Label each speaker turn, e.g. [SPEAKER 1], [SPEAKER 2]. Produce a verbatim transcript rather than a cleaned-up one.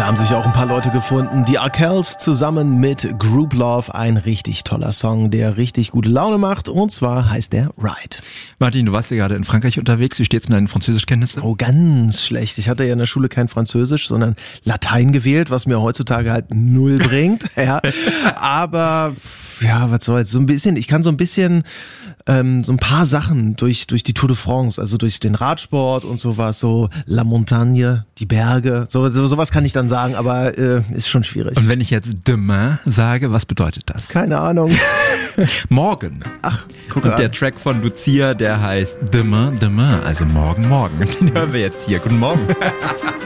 [SPEAKER 1] haben sich auch ein paar Leute gefunden. Die Arkells zusammen mit Group Love. Ein richtig toller Song, der richtig gute Laune macht. Und zwar heißt der Ride.
[SPEAKER 2] Martin, du warst ja gerade in Frankreich unterwegs. Wie steht's mit deinen Französischkenntnissen?
[SPEAKER 1] Oh, ganz schlecht. Ich hatte ja in der Schule kein Französisch, sondern Latein gewählt, was mir heutzutage halt null bringt. Ja. Aber, ja, was soll's. So ein bisschen, ich kann so ein bisschen, ähm, so ein paar Sachen durch, durch die Tour de France, also durch den Radsport und sowas, so La Montagne, die Berge, so, so sowas kann ich dann sagen, aber äh, ist schon schwierig.
[SPEAKER 2] Und wenn ich jetzt demain sage, was bedeutet das?
[SPEAKER 1] Keine Ahnung.
[SPEAKER 2] Morgen.
[SPEAKER 1] Ach, guck
[SPEAKER 2] Und
[SPEAKER 1] an.
[SPEAKER 2] der Track von Lucia, der heißt Demain, Demain, also morgen, morgen. Den hören wir jetzt hier. Guten Morgen.